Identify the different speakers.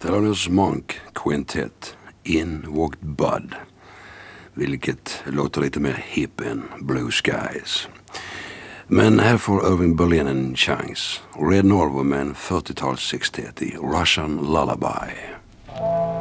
Speaker 1: Thelonious Monk Quintet, In Walked Bud, vilket låter lite mer hip än Blue Skies. Men här får Irving Berlin en chans. Red Norvo med en 40-tals sextet i Russian Lullaby.